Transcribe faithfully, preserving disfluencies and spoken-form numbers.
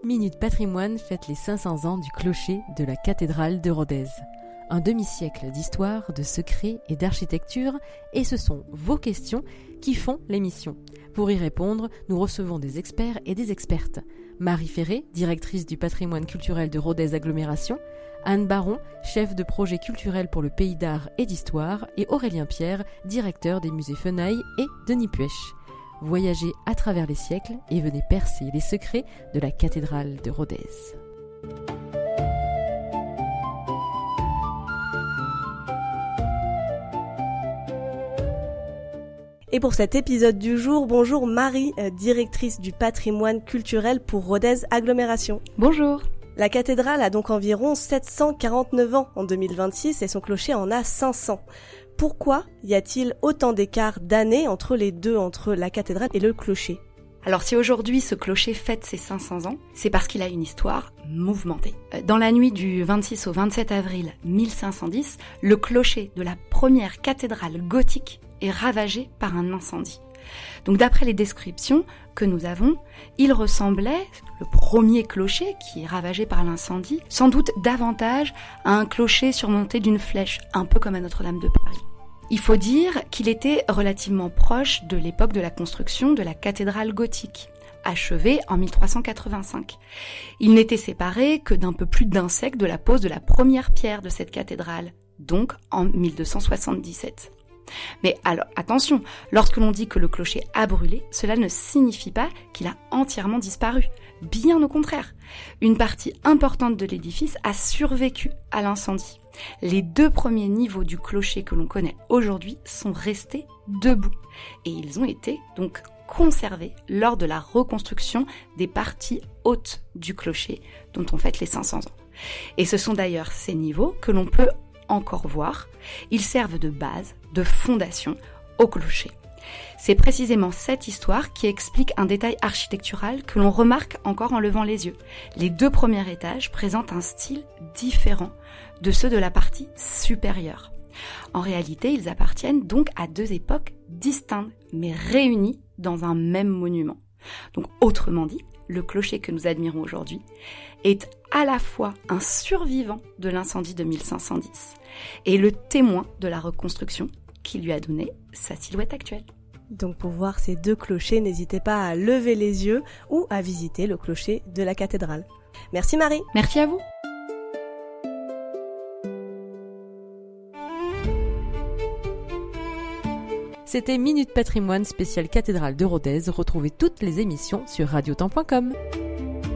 Minute Patrimoine fête les cinq cents ans du clocher de la cathédrale de Rodez. Un demi-siècle d'histoire, de secrets et d'architecture, et ce sont vos questions qui font l'émission. Pour y répondre, nous recevons des experts et des expertes. Marie Ferré, directrice du patrimoine culturel de Rodez Agglomération, Anne Baron, chef de projet culturel pour le pays d'art et d'histoire, et Aurélien Pierre, directeur des musées Fenaille et Denis Puech. Voyagez à travers les siècles et venez percer les secrets de la cathédrale de Rodez. Et pour cet épisode du jour, bonjour Marie, directrice du patrimoine culturel pour Rodez Agglomération. Bonjour. La cathédrale a donc environ sept cent quarante-neuf ans en deux mille vingt-six et son clocher en a cinq cents. Pourquoi y a-t-il autant d'écart d'années entre les deux, entre la cathédrale et le clocher ? Alors si aujourd'hui ce clocher fête ses cinq cents ans, c'est parce qu'il a une histoire mouvementée. Dans la nuit du vingt-six au vingt-sept avril mille cinq cent dix, le clocher de la première cathédrale gothique est ravagé par un incendie. Donc d'après les descriptions que nous avons, il ressemblait, le premier clocher qui est ravagé par l'incendie, sans doute davantage à un clocher surmonté d'une flèche, un peu comme à Notre-Dame de Paris. Il faut dire qu'il était relativement proche de l'époque de la construction de la cathédrale gothique, achevée en mille trois cent quatre-vingt-cinq. Il n'était séparé que d'un peu plus d'un siècle de la pose de la première pierre de cette cathédrale, donc en mille deux cent soixante-dix-sept. Mais alors, attention, lorsque l'on dit que le clocher a brûlé, cela ne signifie pas qu'il a entièrement disparu. Bien au contraire, une partie importante de l'édifice a survécu à l'incendie. Les deux premiers niveaux du clocher que l'on connaît aujourd'hui sont restés debout. Et ils ont été donc conservés lors de la reconstruction des parties hautes du clocher dont on fête les cinq cents ans. Et ce sont d'ailleurs ces niveaux que l'on peut encore voir. Ils servent de base, de fondation au clocher. C'est précisément cette histoire qui explique un détail architectural que l'on remarque encore en levant les yeux. Les deux premiers étages présentent un style différent de ceux de la partie supérieure. En réalité, ils appartiennent donc à deux époques distinctes, mais réunies dans un même monument. Donc, autrement dit, le clocher que nous admirons aujourd'hui est à la fois un survivant de l'incendie de mille cinq cent dix et le témoin de la reconstruction qui lui a donné sa silhouette actuelle. Donc pour voir ces deux clochers, n'hésitez pas à lever les yeux ou à visiter le clocher de la cathédrale. Merci Marie. Merci à vous. C'était Minute Patrimoine spéciale cathédrale de Rodez. Retrouvez toutes les émissions sur radiotemps point com.